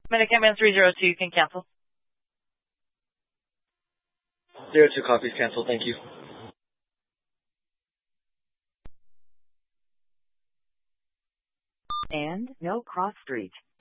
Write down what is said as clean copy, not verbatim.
Medicament 302, you can cancel. 02 copies cancel, thank you. And no cross street.